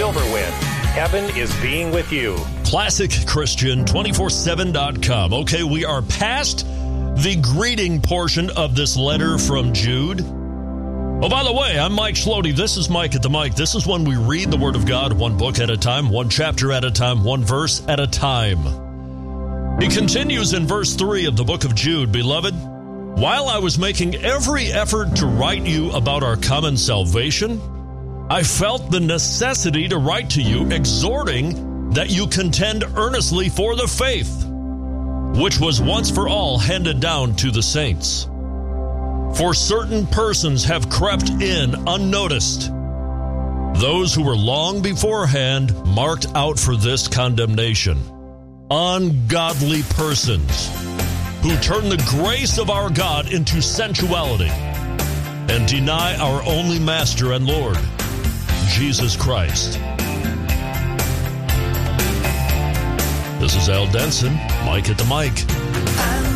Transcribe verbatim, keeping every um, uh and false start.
Silverwind. Heaven is being with you. Classic Christian two four seven dot com. Okay, we are past the greeting portion of this letter from Jude. Oh, by the way, I'm Mike Schlody. This is Mike at the Mic. This is when we read the Word of God one book at a time, one chapter at a time, one verse at a time. He continues in verse three of the book of Jude. Beloved, while I was making every effort to write you about our common salvation, I felt the necessity to write to you, exhorting that you contend earnestly for the faith, which was once for all handed down to the saints. For certain persons have crept in unnoticed, those who were long beforehand marked out for this condemnation, ungodly persons who turn the grace of our God into sensuality and deny our only Master and Lord, Jesus Christ. This is Al Denson, Mike at the Mic.